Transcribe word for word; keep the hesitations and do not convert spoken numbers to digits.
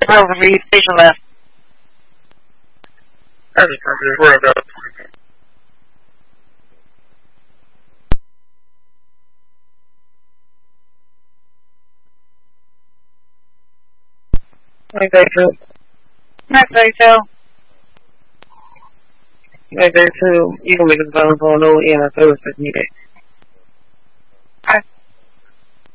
over for you, station left. That's perfect. We're about nine thirty-two. nine thirty-two. nine thirty-two. You can make a phone call, no, and I service if needed.